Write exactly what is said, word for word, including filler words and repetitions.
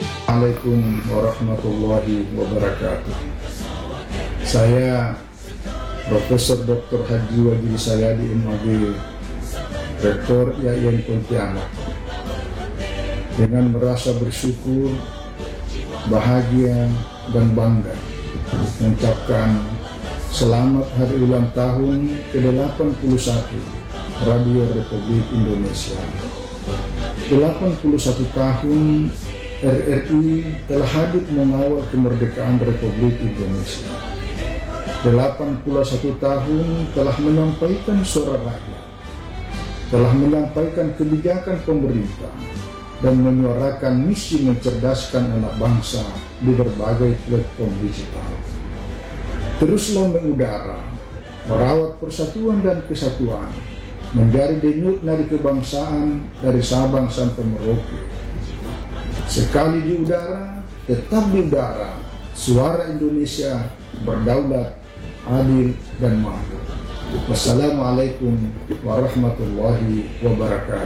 Assalamualaikum warahmatullahi wabarakatuh. Saya Profesor Doktor Haji Wajid Sayadi M A G, Rektor I A I N Pontianak, dengan merasa bersyukur, bahagia, dan bangga mengucapkan selamat hari ulang tahun ke delapan puluh satu Radio Republik Indonesia. delapan puluh satu tahun R R I telah hadir mengawal kemerdekaan Republik Indonesia. delapan puluh satu tahun telah menyampaikan suara rakyat, telah menyampaikan kebijakan pemerintah, dan menyuarakan misi mencerdaskan anak bangsa di berbagai platform digital. Teruslah mengudara, merawat persatuan dan kesatuan, menjadi denyut nadi kebangsaan dari Sabang sampai Merauke. Sekali di udara, tetap di udara, suara Indonesia berdaulat, adil, dan makmur. Wassalamualaikum warahmatullahi wabarakatuh.